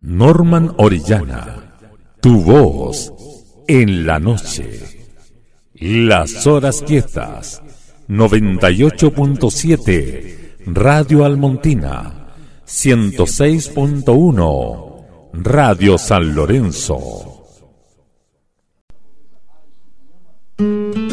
Norman Orellana, tu voz en la noche. Las horas quietas, 98.7, Radio Almontina, 106.1, Radio San Lorenzo.